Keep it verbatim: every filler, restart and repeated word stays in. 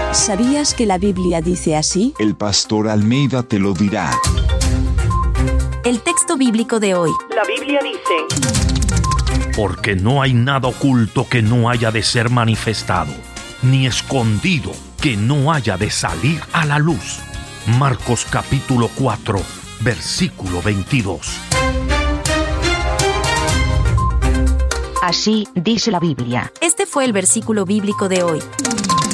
¿Sabías que la Biblia dice así? El pastor Almeida te lo dirá. El texto bíblico de hoy. La Biblia dice: porque no hay nada oculto que no haya de ser manifestado, ni escondido que no haya de salir a la luz. Marcos capítulo cuatro, versículo veintidós. Así dice la Biblia. Este fue el versículo bíblico de hoy.